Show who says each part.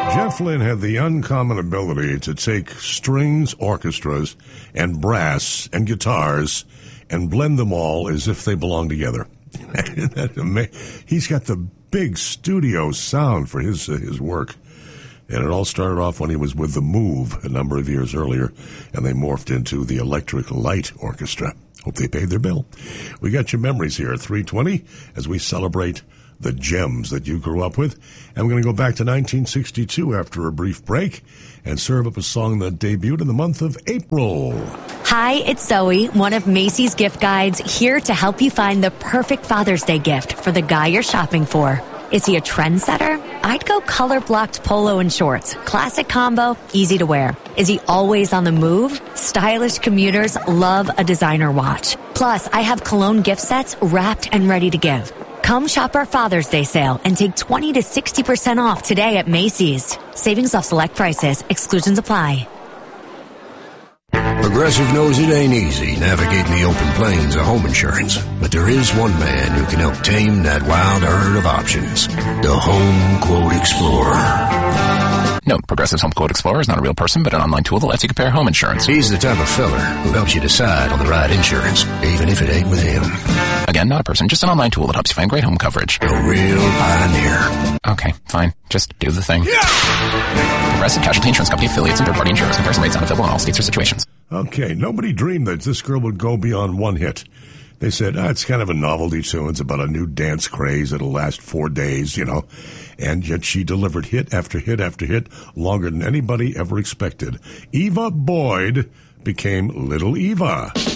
Speaker 1: Jeff Lynne had the uncommon ability to take strings, orchestras, and brass and guitars and blend them all as if they belong together. He's got the big studio sound for his work. And it all started off when he was with The Move a number of years earlier, and they morphed into the Electric Light Orchestra. Hope they paid their bill. We got your memories here at 3:20 as we celebrate the gems that you grew up with. And we're going to go back to 1962 after a brief break and serve up a song that debuted in the month of April.
Speaker 2: Hi, it's Zoe, one of Macy's gift guides, here to help you find the perfect Father's Day gift for the guy you're shopping for. Is he a trendsetter? I'd go color-blocked polo and shorts. Classic combo, easy to wear. Is he always on the move? Stylish commuters love a designer watch. Plus, I have cologne gift sets wrapped and ready to give. Come shop our Father's Day sale and take 20 to 60% off today at Macy's. Savings off select prices. Exclusions apply.
Speaker 3: Progressive knows it ain't easy navigating the open plains of home insurance, but there is one man who can help tame that wild herd of options. The Home Quote Explorer.
Speaker 4: Note, Progressive's Home Quote Explorer is not a real person, but an online tool that lets you compare home insurance.
Speaker 3: He's the type of feller who helps you decide on the right insurance, even if it ain't with him.
Speaker 4: Again, not a person, just an online tool that helps you find great home coverage.
Speaker 3: A real pioneer.
Speaker 4: Okay, fine. Just do the thing. Yeah! Progressive Casualty Insurance Company affiliates and third-party insurers. Comparison rates not available in all states or situations.
Speaker 1: Okay, nobody dreamed that this girl would go beyond one hit. They said, it's kind of a novelty tune. It's about a new dance craze. It'll last 4 days, And yet she delivered hit after hit after hit, longer than anybody ever expected. Eva Boyd became Little Eva.